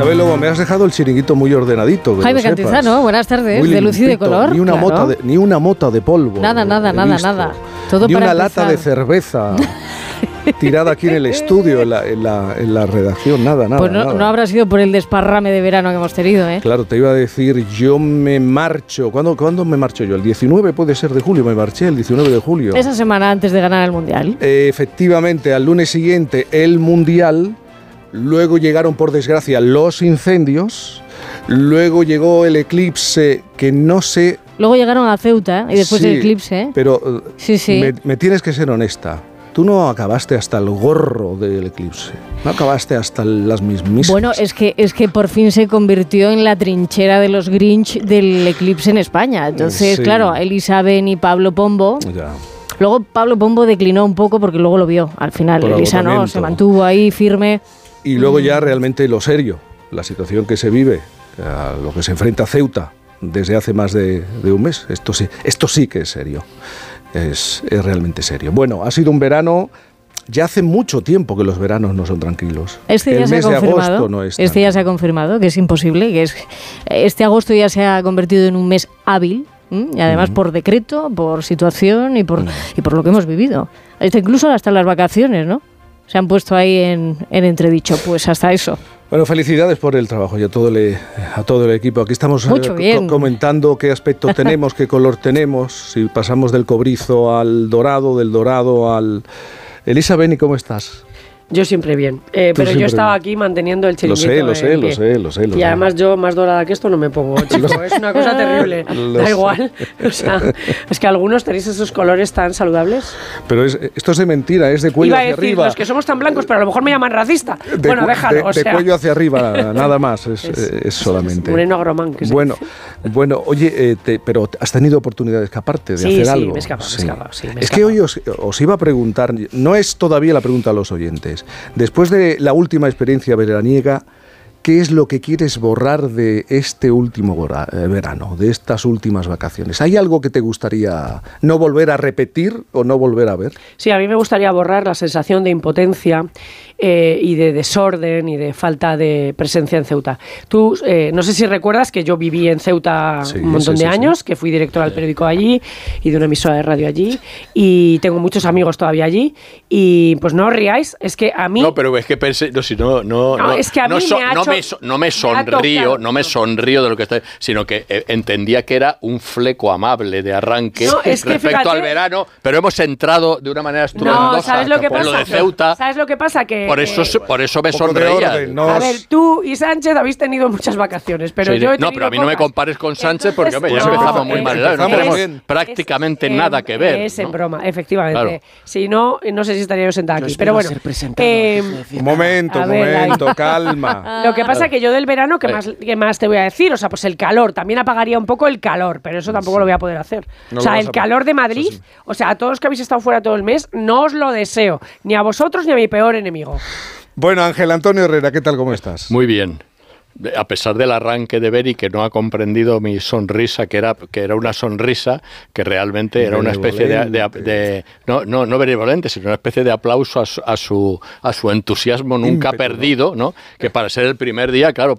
Isabel Lobo, me has dejado el chiringuito muy ordenadito. Jaime Cantizano, buenas tardes, muy de luz y de color. Ni una mota de polvo. Nada. Todo ni para una empezar. lata de cerveza tirada aquí en el estudio, en la redacción, nada. Pues no habrá sido por el desparrame de verano que hemos tenido, ¿eh? Claro, te iba a decir, yo me marcho. ¿Cuándo me marcho yo? El 19 puede ser de julio, me marché el 19 de julio. Esa semana antes de ganar el Mundial. Efectivamente, al lunes siguiente el Mundial, luego llegaron por desgracia los incendios, luego llegó el eclipse que no sé... Luego llegaron a Ceuta y después el eclipse. Pero sí. Me tienes que ser honesta. Tú no acabaste hasta el gorro del eclipse. No acabaste hasta las mismísimas. Bueno, es que por fin se convirtió en la trinchera de los Grinch del eclipse en España. Entonces, sí. Claro, Elisa Ben y Pablo Pombo... Ya. Luego Pablo Pombo declinó un poco porque luego lo vio. Al final, Por Elisa no, se mantuvo ahí firme. Y luego ya realmente lo serio, la situación que se vive, a lo que se enfrenta Ceuta desde hace más de un mes. Esto sí que es serio. Es realmente serio. Bueno, ha sido un verano. Ya hace mucho tiempo que los veranos no son tranquilos. Este ya se ha confirmado. Este ya se ha confirmado que es imposible, este agosto ya se ha convertido en un mes hábil. Y además por decreto, por situación y por lo que hemos vivido. Incluso hasta las vacaciones, ¿no? Se han puesto ahí en entredicho, pues hasta eso. Bueno, felicidades por el trabajo y a todo el equipo. Aquí estamos comentando qué aspecto tenemos, qué color tenemos, si pasamos del cobrizo al dorado, del dorado al... Elisa Beni, ¿cómo estás? Yo siempre bien, pero yo estaba aquí manteniendo el chiringuito. Lo sé. Y además yo más dorada que esto no me pongo, chico, es una cosa terrible. Da igual, o sea, es que algunos tenéis esos colores tan saludables. Pero esto es de mentira, es de cuello hacia arriba. Los que somos tan blancos, pero a lo mejor me llaman racista. Bueno, déjalo, de cuello hacia arriba, nada más, es solamente. Moreno agromán. Bueno, oye, pero has tenido oportunidad de escaparte, de hacer algo. Sí, me he escapado. Es que hoy os iba a preguntar, no es todavía la pregunta a los oyentes. Después de la última experiencia veraniega, ¿qué es lo que quieres borrar de este último verano, de estas últimas vacaciones? ¿Hay algo que te gustaría no volver a repetir o no volver a ver? Sí, a mí me gustaría borrar la sensación de impotencia y de desorden y de falta de presencia en Ceuta. Tú, no sé si recuerdas que yo viví en Ceuta un montón de años, que fui directora del periódico allí y de una emisora de radio allí, y tengo muchos amigos todavía allí, y pues no os riáis, es que a mí... No, pero es que pensé... es que a mí no me sonrío de lo que está, sino que entendía que era un fleco amable de arranque respecto al verano, pero hemos entrado de una manera estruendosa. No, ¿sabes lo que pasa? Lo de Ceuta. ¿Sabes lo que pasa? Que por eso me sonreía. A ver, tú y Sánchez habéis tenido muchas vacaciones, pero yo he tenido pero a mí no me compares con Sánchez porque ya empezamos muy mal. No tenemos prácticamente nada que ver. Es en broma, efectivamente. Claro. Si no sé si estaría yo sentada aquí. Pero bueno. Un momento, calma. Lo que pasa es que yo del verano, ¿qué más te voy a decir? O sea, pues el calor. También apagaría un poco el calor, pero eso tampoco lo voy a poder hacer. O sea, el calor de Madrid, o sea, a todos los que habéis estado fuera todo el mes, no os lo deseo. Ni a vosotros ni a mi peor enemigo. Bueno, Ángel Antonio Herrera, ¿qué tal? ¿Cómo estás? Muy bien. A pesar del arranque de Beri, que no ha comprendido mi sonrisa, que era una sonrisa, que realmente era una especie de no benevolente, sino una especie de aplauso a su entusiasmo nunca perdido, ¿no? Que para ser el primer día, claro,